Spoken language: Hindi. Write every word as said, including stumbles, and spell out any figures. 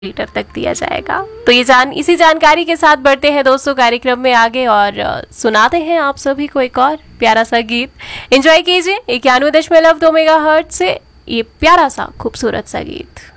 लीटर तक दिया जाएगा। तो ये जान इसी जानकारी के साथ बढ़ते हैं दोस्तों कार्यक्रम में आगे और सुनाते हैं आप सभी को एक और प्यारा सा गीत। एंजॉय कीजिए इक्यानवे दशमलव दो मेगा हर्ट्ज से ये प्यारा सा खूबसूरत सा गीत।